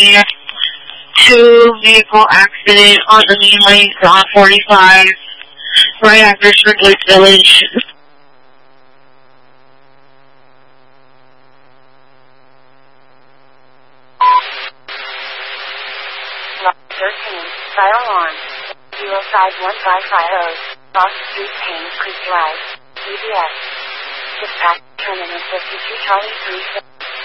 two-vehicle accident on the main lane on 45, right after Strickland Village. 13, fire alarm. 051550, Lost Street, Haynes Creek Drive, CBS. Dispatch, terminal 52 Charlie 3.